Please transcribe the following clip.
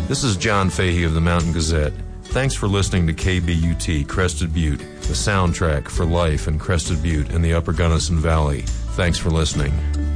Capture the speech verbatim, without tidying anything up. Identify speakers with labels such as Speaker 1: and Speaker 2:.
Speaker 1: This is John Fahey of the Mountain Gazette. Thanks for listening to K B U T Crested Butte, the soundtrack for life in Crested Butte and the Upper Gunnison Valley. Thanks for listening.